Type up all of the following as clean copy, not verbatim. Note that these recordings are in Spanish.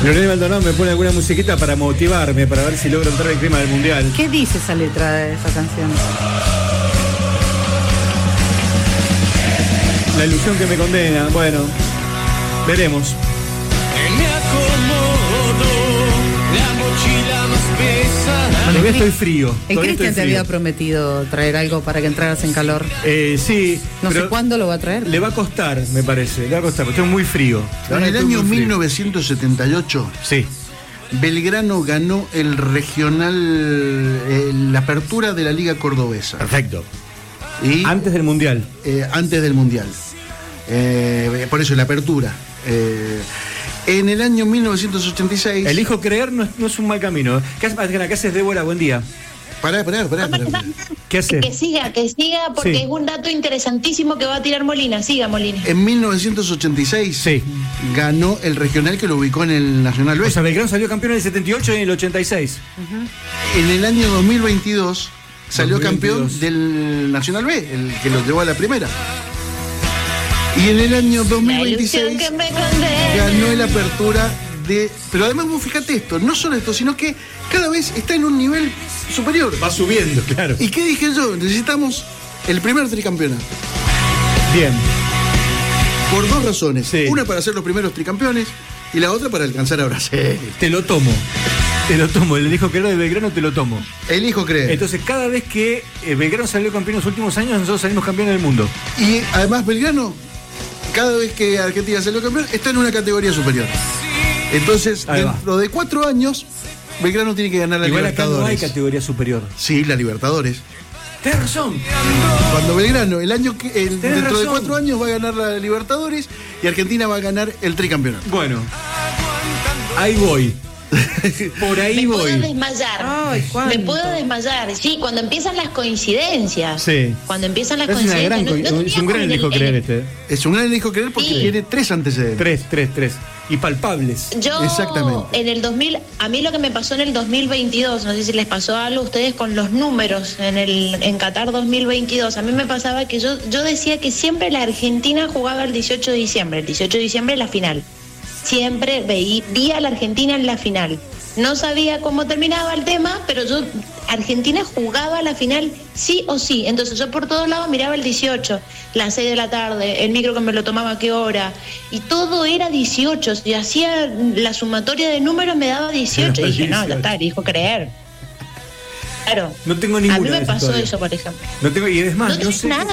Lorena Maldonado me pone alguna musiquita para motivarme, para ver si logro entrar en clima del Mundial. ¿Qué dice esa letra de esa canción? La ilusión que me condena, bueno, veremos. Me acomodo, la mochila más pesada. Todavía estoy frío. El todavía Cristian estoy te frío. había prometido traer algo para que entraras en calor. Sí. No sé pero cuándo lo va a traer. le va a costar, me parece. Le va a costar, porque estoy muy frío. La En verdad el estoy año muy frío. 1978, Sí. Belgrano ganó el regional, la apertura de la Liga Cordobesa. Perfecto. Y, Antes del Mundial. antes del Mundial. Por eso, la apertura. En el año 1986... Elijo creer no es un mal camino. ¿Qué haces, Débora? Buen día. Pará. ¿Qué haces? Que siga, porque Sí. es un dato interesantísimo que va a tirar Molina. Siga, Molina. En 1986 Sí. ganó el regional que lo ubicó en el Nacional B. O sea, Belgrano salió campeón en el 78 y en el 86. En el año 2022 salió 2022. campeón del Nacional B, el que lo llevó a la primera. Y en el año La 2026 ilusión que me condena. ganó la apertura de... Pero además, vos fíjate esto, no solo esto, sino que cada vez está en un nivel superior. Va subiendo, claro. ¿Y qué dije yo? Necesitamos el primer tricampeonato. Bien. Por dos razones. Sí. Una para ser los primeros tricampeones y la otra para alcanzar a Brasil. Te lo tomo. El Elijo creer de Belgrano te lo tomo. Elijo creer. Entonces, cada vez que Belgrano salió campeón en los últimos años, nosotros salimos campeones del mundo. Y además Belgrano, cada vez que Argentina salió campeón, está en una categoría superior. Entonces, Ahí va. dentro de 4 años, Belgrano tiene que ganar la Igual acá Libertadores. no hay categoría superior. Sí, la Libertadores. Tienes razón. Cuando Belgrano, dentro de razón. 4 años va a ganar la Libertadores y Argentina va a ganar el tricampeonato. Bueno. Ahí voy. Por ahí Me puedo voy. desmayar. Ay, ¿cuánto? Me puedo desmayar. Sí, cuando empiezan las coincidencias. Sí. Cuando empiezan las Es una gran coincidencias. es un gran Elijo creer este. Es un gran Elijo creer porque Sí. tiene 3 antecedentes. Tres. Y palpables. Yo, Exactamente. en el 2000, a mí lo que me pasó en el 2022, no sé si les pasó algo a ustedes con los números en Qatar 2022, a mí me pasaba que yo decía que siempre la Argentina jugaba el 18 de diciembre, el 18 de diciembre la final. Siempre veía a la Argentina en la final. No sabía cómo terminaba el tema, pero Argentina jugaba la final sí o sí. Entonces yo por todos lados miraba el 18, las 6 de la tarde, el micro que me lo tomaba a qué hora. Y todo era 18. Y hacía la sumatoria de números, me daba 18. Y dije, no, ya está, elijo creer. Claro. No tengo ninguna A mí de me esas pasó todavía. eso, por ejemplo. No tengo, y es más, No tenés sé. nada.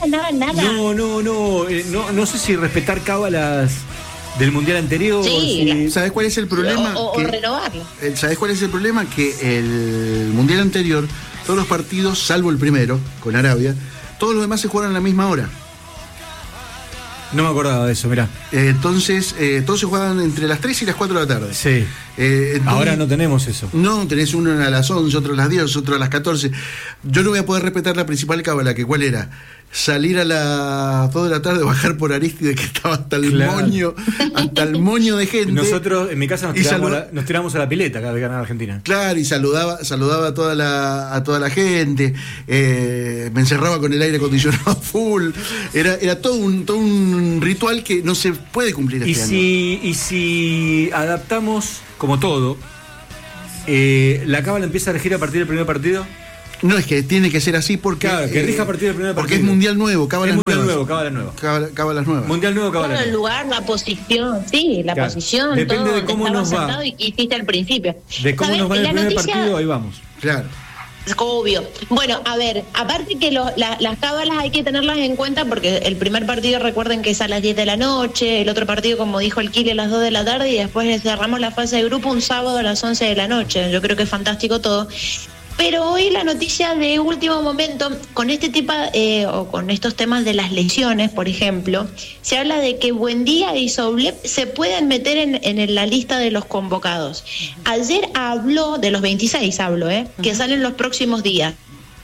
No sé si respetar cábalas del mundial anterior. Sí, si- ¿Sabes cuál es el problema? O Que- renovarlo. ¿Sabes cuál es el problema? Que el mundial anterior, todos los partidos, salvo el primero, con Arabia, todos los demás se jugaron a la misma hora. No me acordaba de eso, mirá. Entonces, todos se jugaban entre las 3 y las 4 de la tarde. Sí. Entonces, Ahora no tenemos eso. No, tenés uno a las 11, otro a las 10, otro a las 14. Yo no voy a poder respetar la principal cábala, que ¿cuál era? Salir a las 2 de la tarde, bajar por Aristide, que estaba hasta el moño de gente. Nosotros, en mi casa, Y nos tiramos a la pileta cada vez que ganaba Argentina. Claro, y saludaba a toda la gente, me encerraba con el aire acondicionado full, era todo un ritual que no se puede cumplir Y este año. si adaptamos, como todo, la cábala empieza a regir a partir del primer partido. No, es que tiene que ser así porque... Claro, que rija a partir del primer porque partido. es mundial nuevo, cábalas Es mundial nuevas. nuevo, cábala nueva. Cábalas nuevas. Mundial nuevo, cábala Bueno, el nueva. lugar, la posición, sí, la Claro. posición, Depende todo de donde cómo estabas nos va. sentado y que hiciste al principio. De cómo ¿Sabes? nos va en el La primer noticia- partido, ahí vamos. Claro. Es obvio. Bueno, a ver, aparte que las cábalas hay que tenerlas en cuenta porque el primer partido recuerden que es a las 10 de la noche, el otro partido, como dijo el Kile, a las 2 de la tarde y después cerramos la fase de grupo un sábado a las 11 de la noche. Yo creo que es fantástico todo. Pero hoy la noticia de último momento, con este tipo o con estos temas de las lesiones, por ejemplo, se habla de que Buendía y Soulep se pueden meter en la lista de los convocados. Ayer habló, de los 26 hablo, que salen los próximos días.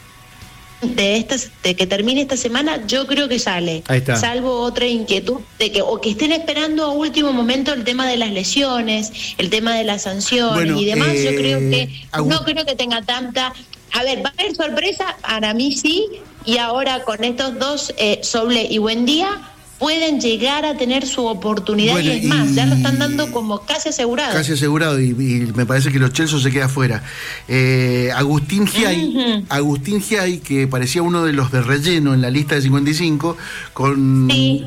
De que termine esta semana, yo creo que sale. Ahí está. Salvo otra inquietud de que o que estén esperando a último momento el tema de las lesiones, el tema de las sanciones Bueno, y demás. Yo creo que Agus- no creo que tenga tanta. A ver, va a haber sorpresa, para mí sí, y ahora con estos dos, Soble y Buendía, pueden llegar a tener su oportunidad, Bueno, y es más, ya lo están dando como casi asegurado. Casi asegurado, y me parece que los Chelsea se queda afuera. Agustín Giai, que parecía uno de los de relleno en la lista de 55, con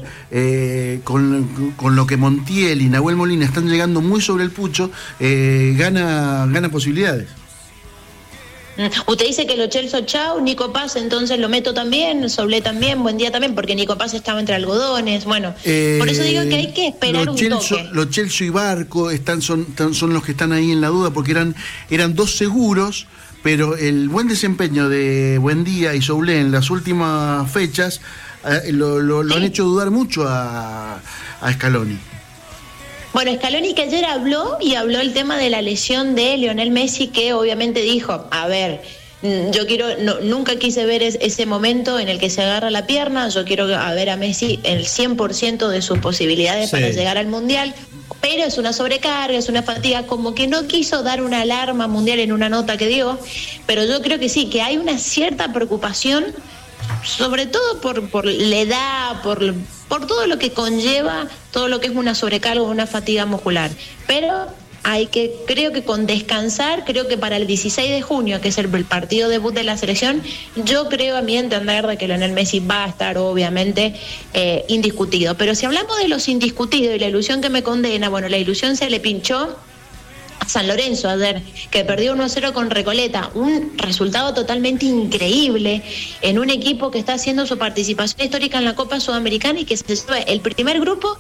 lo que Montiel y Nahuel Molina están llegando muy sobre el pucho, gana posibilidades. Usted dice que lo Chelsea chau, Nico Paz entonces lo meto también, Soblé también, Buen Día también, porque Nico Paz estaba entre algodones, bueno, por eso digo que hay que esperar un toque. Los Chelsea y Barco son los que están ahí en la duda, porque eran dos seguros, pero el buen desempeño de Buen Día y Soblé en las últimas fechas lo han hecho dudar mucho a Scaloni. Bueno, Scaloni que ayer habló el tema de la lesión de Lionel Messi, que obviamente dijo, a ver, nunca quise ver ese momento en el que se agarra la pierna, yo quiero ver a Messi el 100% de sus posibilidades para llegar al Mundial, pero es una sobrecarga, es una fatiga, como que no quiso dar una alarma mundial en una nota que dio, pero yo creo que sí, que hay una cierta preocupación, sobre todo por la edad, por todo lo que conlleva, todo lo que es una sobrecarga o una fatiga muscular. Pero creo que con descansar, creo que para el 16 de junio, que es el partido debut de la selección, yo creo, a mi entender, de que Lionel Messi va a estar obviamente indiscutido. Pero si hablamos de los indiscutidos y la ilusión que me condena, bueno, la ilusión se le pinchó a San Lorenzo ayer, que perdió 1-0 con Recoleta, un resultado totalmente increíble en un equipo que está haciendo su participación histórica en la Copa Sudamericana y que se lleva el primer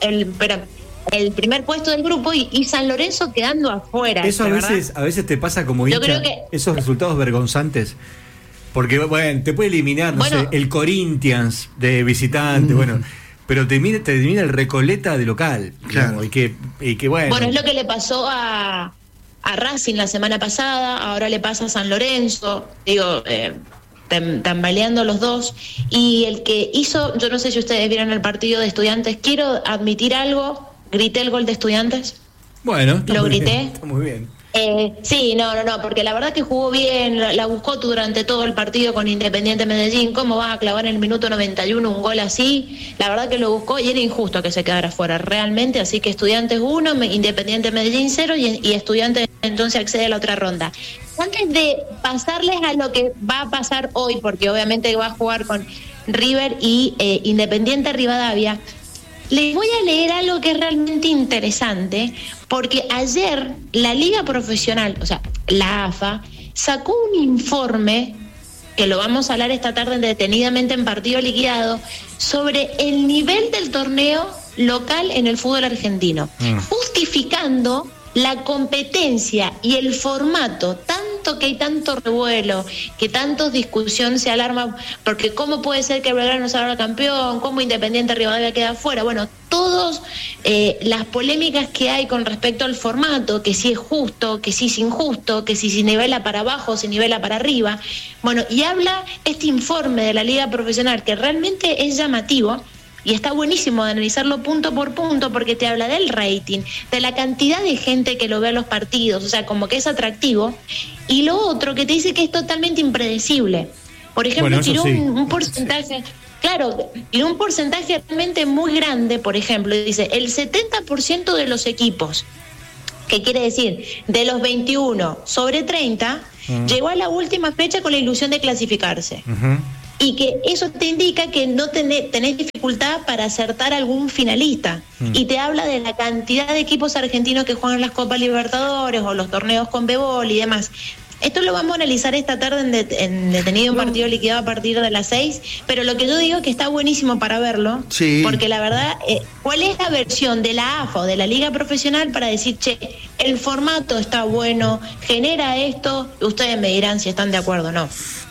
puesto del grupo y San Lorenzo quedando afuera. Eso a veces te pasa como hincha, esos resultados vergonzantes, porque bueno, te puede eliminar, no sé, el Corinthians de visitante, pero te elimina el Recoleta de local, claro. Y que bueno. Bueno, es lo que le pasó a Racing la semana pasada, ahora le pasa a San Lorenzo, tambaleando los dos, y el que hizo, yo no sé si ustedes vieron el partido de Estudiantes, quiero admitir algo, grité el gol de Estudiantes. Bueno, lo grité. Está muy bien. Sí, no, porque la verdad que jugó bien, la buscó durante todo el partido con Independiente Medellín. ¿Cómo vas a clavar en el minuto 91 un gol así? La verdad que lo buscó y era injusto que se quedara fuera realmente, así que Estudiantes 1, Independiente Medellín 0 y Estudiantes entonces accede a la otra ronda. Antes de pasarles a lo que va a pasar hoy, porque obviamente va a jugar con River y Independiente Rivadavia, les voy a leer algo que es realmente interesante, porque ayer la Liga Profesional, o sea, la AFA, sacó un informe, que lo vamos a hablar esta tarde detenidamente en Partido Liquidado, sobre el nivel del torneo local en el fútbol argentino, justificando la competencia y el formato, tanto que hay tanto revuelo, que tanto discusión se alarma, porque cómo puede ser que Belgrano salga campeón, cómo Independiente Rivadavia queda fuera, bueno, todas las polémicas que hay con respecto al formato, que si es justo, que si es injusto, que si se nivela para abajo, se nivela para arriba, bueno, y habla este informe de la Liga Profesional, que realmente es llamativo, y está buenísimo de analizarlo punto por punto, porque te habla del rating, de la cantidad de gente que lo ve a los partidos, o sea, como que es atractivo. Y lo otro, que te dice que es totalmente impredecible. Por ejemplo, tiró un porcentaje, claro, tiró un porcentaje realmente muy grande, por ejemplo, dice, el 70% de los equipos, que quiere decir, de los 21 sobre 30, llegó a la última fecha con la ilusión de clasificarse. Y que eso te indica que no tenés dificultad para acertar algún finalista. Y te habla de la cantidad de equipos argentinos que juegan las Copas Libertadores o los torneos con Conmebol y demás. Esto lo vamos a analizar esta tarde en detenido, un partido liquidado a partir de las 6, pero lo que yo digo es que está buenísimo para verlo, porque la verdad, ¿cuál es la versión de la AFA o de la Liga Profesional para decir, che, el formato está bueno, genera esto? Ustedes me dirán si están de acuerdo o no.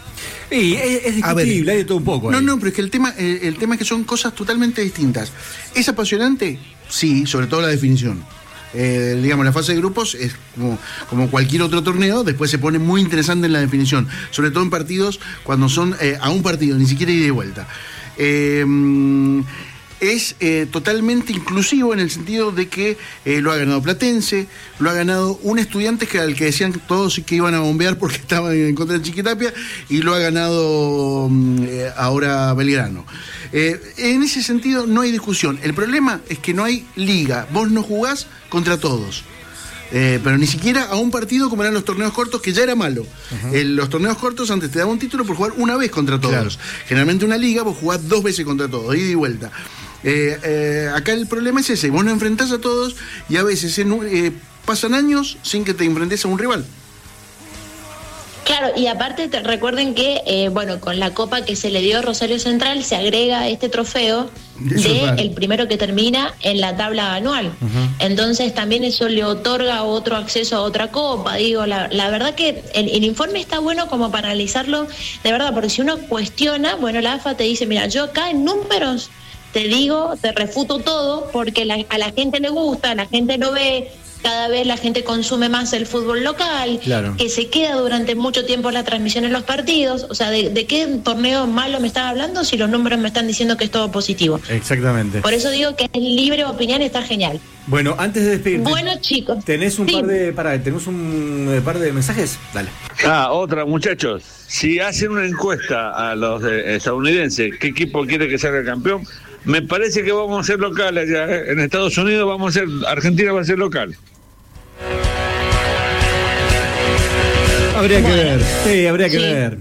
Sí, es discutible, hay de todo un poco. No, pero es que el tema es que son cosas totalmente distintas. ¿Es apasionante? Sí, sobre todo la definición. Digamos, la fase de grupos es como cualquier otro torneo, después se pone muy interesante en la definición, sobre todo en partidos cuando son a un partido, ni siquiera ida y vuelta. es totalmente inclusivo en el sentido de que lo ha ganado Platense, lo ha ganado un Estudiantes al que decían todos que iban a bombear porque estaban en contra de Chiquitapia, y lo ha ganado ahora Belgrano. En ese sentido no hay discusión. El problema es que no hay liga. Vos no jugás contra todos. Pero ni siquiera a un partido como eran los torneos cortos, que ya era malo. Los torneos cortos antes te daban un título por jugar una vez contra todos. Claro. Generalmente una liga vos jugás 2 veces contra todos, ida y vuelta. Acá el problema es ese, vos no enfrentás a todos y a veces pasan años sin que te enfrentes a un rival. Claro, y aparte recuerden que, con la copa que se le dio a Rosario Central se agrega este trofeo el primero que termina en la tabla anual. Entonces también eso le otorga otro acceso a otra copa. Digo, la verdad que el informe está bueno como para analizarlo de verdad, porque si uno cuestiona, la AFA te dice, mira, yo acá en números te refuto todo, porque a la gente le gusta, la gente lo ve. Cada vez la gente consume más el fútbol local, claro, que se queda durante mucho tiempo la transmisión en los partidos. O sea, ¿de qué torneo malo me estás hablando si los números me están diciendo que es todo positivo? Exactamente. Por eso digo que es libre opinión, está genial. Bueno, antes de despedirte, chicos, tenemos un par de mensajes. Dale. Otra, muchachos. Si hacen una encuesta a los estadounidenses, ¿qué equipo quiere que salga campeón? Me parece que vamos a ser local allá. En Estados Unidos Argentina va a ser local. Habría que ver. Sí, habría que ver.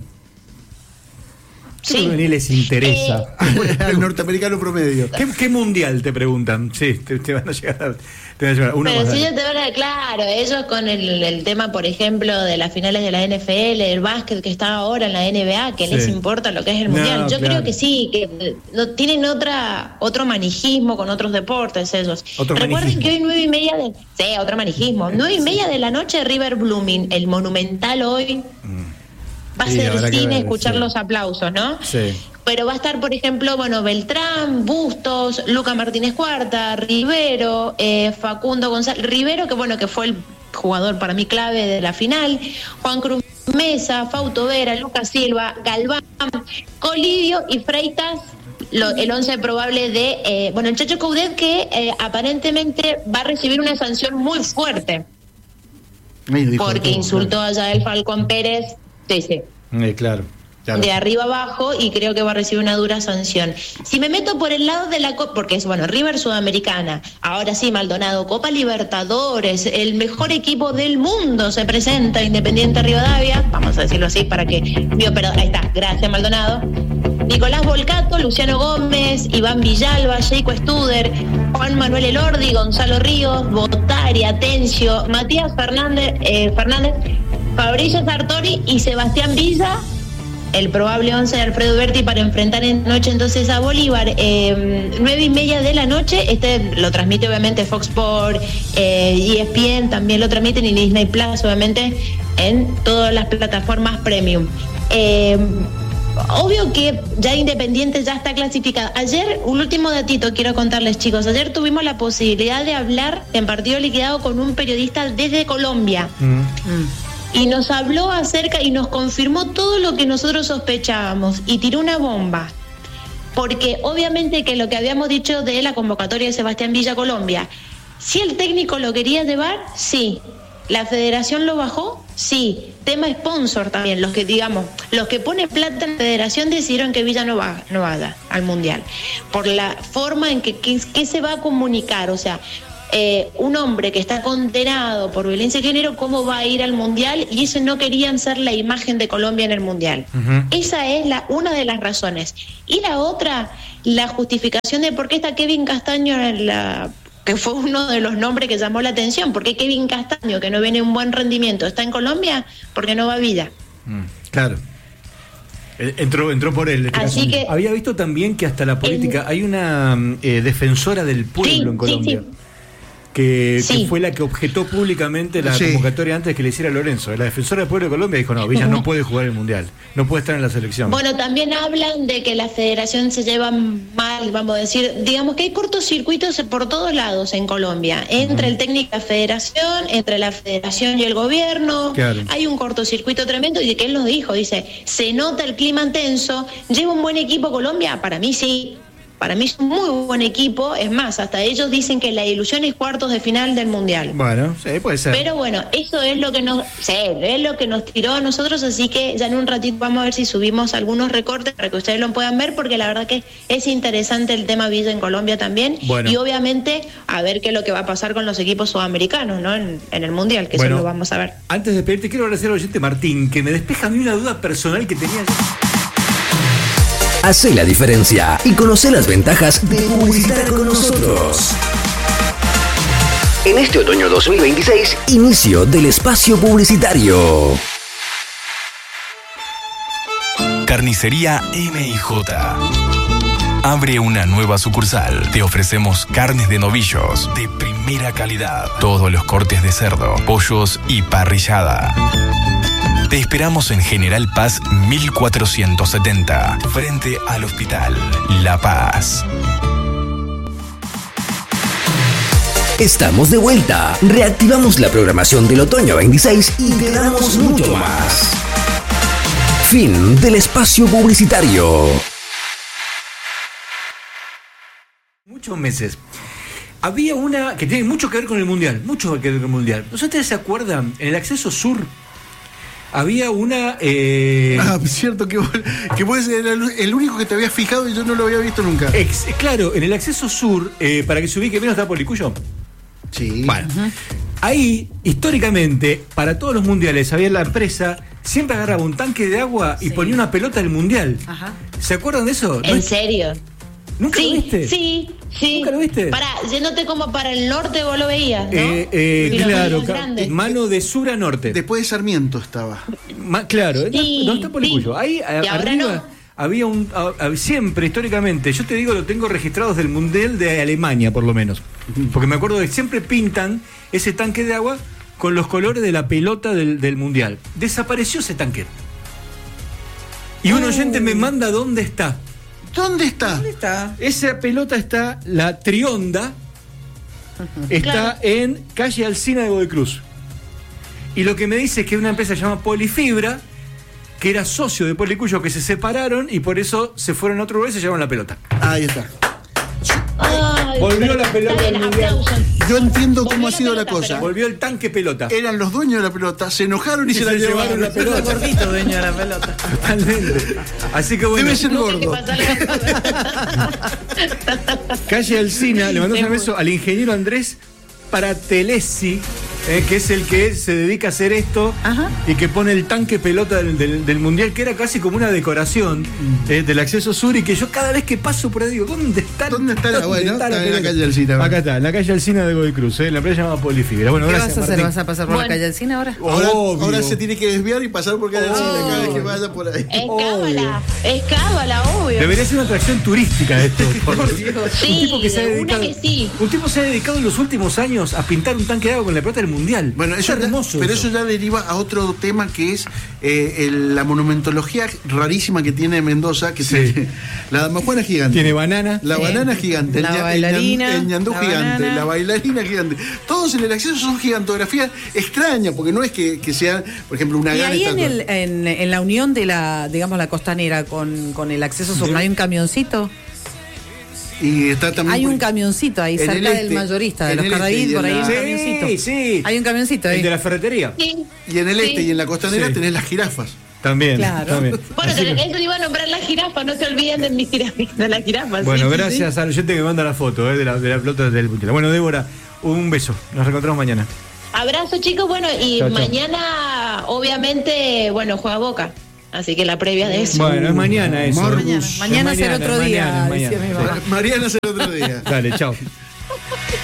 Sí. Ni les interesa. Al norteamericano promedio. ¿Qué mundial te preguntan? Sí, te van a llegar uno pero más. Si yo te van claro, ellos con el tema, por ejemplo, de las finales de la NFL, el básquet que está ahora en la NBA, que les importa lo que es el mundial. Yo creo que sí, que no, tienen otro manijismo con otros deportes ellos. Recuerden que hoy 9:30 otro manijismo. 9:30 de la noche, River Blooming, el Monumental hoy. Va a ser cine escuchar los aplausos, ¿no? Sí. Pero va a estar, por ejemplo, Beltrán, Bustos, Luca Martínez Cuarta, Rivero, Facundo González. Rivero, que fue el jugador para mí clave de la final. Juan Cruz Mesa, Fausto Vera, Lucas Silva, Galván, Colidio y Freitas. El 11 probable de... el Chacho Coudet, que aparentemente va a recibir una sanción muy fuerte. Porque insultó a Yael Falcón Pérez. Sí. Claro. De arriba abajo, y creo que va a recibir una dura sanción. Si me meto por el lado de la Copa, porque es River Sudamericana, ahora sí, Maldonado, Copa Libertadores, el mejor equipo del mundo se presenta, Independiente Rivadavia, vamos a decirlo así para que... ahí está, gracias Maldonado. Nicolás Volcato, Luciano Gómez, Iván Villalba, Jayco Studer, Juan Manuel Elordi, Gonzalo Ríos, Botari, Atencio, Matías Fernández, Fabricio Sartori y Sebastián Villa, el probable 11 de Alfredo Berti para enfrentar en noche entonces a Bolívar. 9:30 de la noche, lo transmite obviamente Fox Sports, ESPN también lo transmiten, y Disney Plus obviamente en todas las plataformas premium. Obvio que ya Independiente ya está clasificada. Ayer, un último datito quiero contarles, chicos. Ayer tuvimos la posibilidad de hablar en partido liquidado con un periodista desde Colombia. Y nos habló acerca y nos confirmó todo lo que nosotros sospechábamos y tiró una bomba. Porque obviamente que lo que habíamos dicho de la convocatoria de Sebastián Villa Colombia, si el técnico lo quería llevar, sí. ¿La federación lo bajó? Sí. Tema sponsor también, los que ponen plata en la federación decidieron que Villa no vaya al Mundial. Por la forma en que se va a comunicar, o sea... un hombre que está condenado por violencia de género, ¿cómo va a ir al Mundial? Y eso no querían ser la imagen de Colombia en el Mundial. Esa es una de las razones. Y la otra, la justificación de por qué está Kevin Castaño que fue uno de los nombres que llamó la atención. ¿Por qué Kevin Castaño, que no viene un buen rendimiento, está en Colombia? Porque no va a Villa. Claro. Entró por él. Así que, había visto también que hasta la política hay una defensora del pueblo en Colombia. Sí. Que fue la que objetó públicamente la convocatoria antes que le hiciera Lorenzo. La defensora del pueblo de Colombia dijo, no, Villa no puede jugar el Mundial, no puede estar en la selección. También hablan de que la federación se lleva mal, vamos a decir, digamos que hay cortocircuitos por todos lados en Colombia, entre el técnico de la federación, entre la federación y el gobierno, claro. Hay un cortocircuito tremendo, y que él nos dijo, dice, se nota el clima tenso, ¿lleva un buen equipo Colombia? Para mí sí. Para mí es un muy buen equipo, es más, hasta ellos dicen que la ilusión es cuartos de final del Mundial. Bueno, sí, puede ser. Pero bueno, eso es lo que nos tiró a nosotros, así que ya en un ratito vamos a ver si subimos algunos recortes para que ustedes lo puedan ver, porque la verdad que es interesante el tema Villa en Colombia también, y obviamente a ver qué es lo que va a pasar con los equipos sudamericanos, ¿no? En el Mundial, que eso lo vamos a ver. Antes de pedirte, quiero agradecer al oyente Martín, que me despeja a mí una duda personal que tenía yo. Hacé la diferencia y conoce las ventajas de publicitar con nosotros. En este otoño 2026, inicio del espacio publicitario. Carnicería M&J. Abre una nueva sucursal. Te ofrecemos carnes de novillos de primera calidad. Todos los cortes de cerdo, pollos y parrillada. Te esperamos en General Paz 1470, frente al Hospital La Paz. Estamos de vuelta. Reactivamos la programación del otoño 26 y te damos mucho más. Fin del espacio publicitario. Muchos meses. Había una que tiene mucho que ver con el Mundial. Mucho que ver con el Mundial. ¿Ustedes se acuerdan? En el acceso sur había una... cierto, que vos era el único que te habías fijado y yo no lo había visto nunca. Claro, en el acceso sur, para que se ubique bien, está Policuyo. Sí. Bueno, ahí, históricamente, para todos los mundiales, había la empresa, siempre agarraba un tanque de agua y ponía una pelota del mundial. Ajá. ¿Se acuerdan de eso? ¿En serio? ¿Nunca lo viste? Sí. ¿Nunca lo viste? Yéndote como para el norte vos lo veías, ¿no? Claro, mano de sur a norte. Después de Sarmiento estaba. Claro, no está Policuyo. Ahí arriba había siempre, históricamente, yo te digo, lo tengo registrado desde el Mundial de Alemania, por lo menos. Porque me acuerdo de que siempre pintan ese tanque de agua con los colores de la pelota del Mundial. Desapareció ese tanque. Y un oyente me manda dónde está. ¿Dónde está? Esa pelota está, la Trionda, está en calle Alsina de Godoy Cruz. Y lo que me dice es que una empresa llamada Polifibra, que era socio de Policuyo, que se separaron y por eso se fueron a otro lugar y se llevaron la pelota. Ahí está. Volvió la pelota del Mundial. Yo entiendo cómo ha sido la cosa. Volvió el tanque pelota. Eran los dueños de la pelota, se enojaron y se la llevaron la pelota. El gordito dueño de la pelota. Totalmente. Así que bueno. Debe ser gordo. Calle Alsina, le mandamos un beso al ingeniero Andrés Paratelesi, que es el que se dedica a hacer esto. Ajá. Y que pone el tanque pelota del Mundial, que era casi como una decoración del acceso sur, y que yo cada vez que paso por ahí digo, ¿dónde está la bueno? Está en la calle Alsina. Acá está, en la calle Alsina de Godoy Cruz, la empresa llamada Polifibra. Bueno, ¿qué gracias, vas a hacer? Martín. ¿Vas a pasar por la calle Alsina ahora? Ahora se tiene que desviar y pasar por calle Alsina cada vez que vaya por ahí. Es cábala, obvio. Debería ser una atracción turística esto. Por Dios. Sí, un tipo que se ha dedicado, un tipo se ha dedicado en los últimos años a pintar un tanque de agua con la pelota del Mundial. Bueno, eso es hermoso. Pero eso ya deriva a otro tema, que es la monumentología rarísima que tiene Mendoza, que tiene la damajuana gigante. Tiene banana. La banana gigante. La bailarina. El ñandú gigante. Banana. La bailarina gigante. Todos en el acceso son gigantografías extrañas, porque no es que sea, por ejemplo, una gran ahí estatua. en la unión de la costanera con el acceso sur, ¿no hay un camioncito? Y está también hay un camioncito ahí cerca del mayorista, de los Cardavid, por ahí hay un camioncito. Sí. Hay un camioncito ahí. El de la ferretería. Sí. Y en el este y en la costanera tenés las jirafas. También. Claro. También. Bueno, eso iba a nombrar la jirafa, no se olviden de la jirafa. Bueno, gracias al oyente que me manda la foto de la pelota del Mundial. Bueno, Débora, un beso. Nos reencontramos mañana. Abrazo, chicos. Bueno, y chau, mañana, obviamente, juega Boca. Así que la previa de eso. Bueno, es mañana eso. Mañana será otro día. Mariana será otro día. Dale, chao.